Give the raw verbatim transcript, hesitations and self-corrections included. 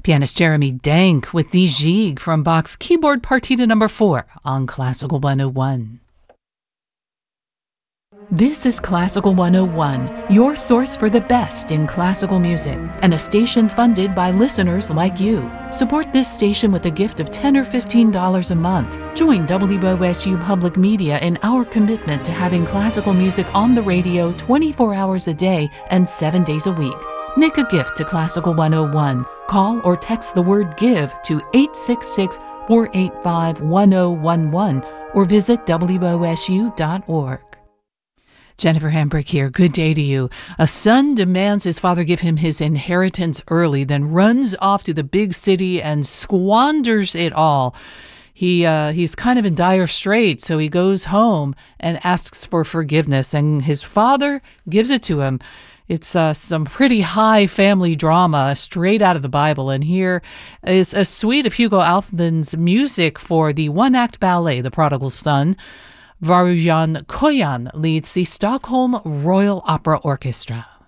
Pianist Jeremy Dank with the Gigue from Bach's Keyboard Partita number four on Classical one oh one. This is Classical one oh one, your source for the best in classical music, and a station funded by listeners like you. Support this station with a gift of ten dollars or fifteen dollars a month. Join W O S U Public Media in our commitment to having classical music on the radio twenty-four hours a day and seven days a week. Make a gift to Classical one oh one. Call or text the word GIVE to eight six six, four eight five, one oh one one or visit W O S U dot org. Jennifer Hambrick here. Good day to you. A son demands his father give him his inheritance early, then runs off to the big city and squanders it all. He uh, he's kind of in dire straits, so he goes home and asks for forgiveness, and his father gives it to him. It's uh, some pretty high family drama straight out of the Bible, and here is a suite of Hugo Alfvén's music for the one-act ballet, The Prodigal Son. Varujan Koyan leads the Stockholm Royal Opera Orchestra.